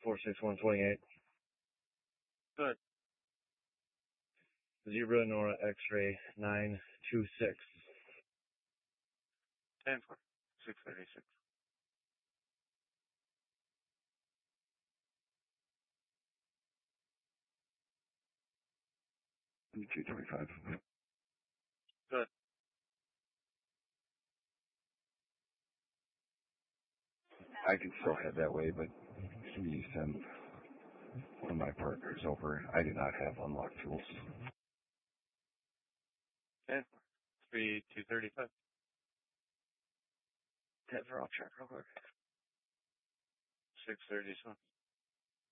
46128. Good. Zebra Nora X-ray 926. 10 for 636. $225. Good. I can still head that way, but can you send one of my partners over? I do not have unlock tools. 10 for 3235. 10 for off track real quick. 637.